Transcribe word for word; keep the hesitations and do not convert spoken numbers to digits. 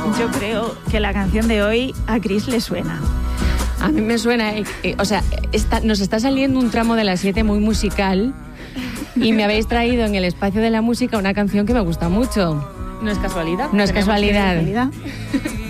Yo creo que la canción de hoy a Chris le suena. A mí me suena, eh, eh, o sea, está, nos está saliendo un tramo de las siete muy musical y me habéis traído en el espacio de la música una canción que me gusta mucho. No es casualidad. No es casualidad. casualidad.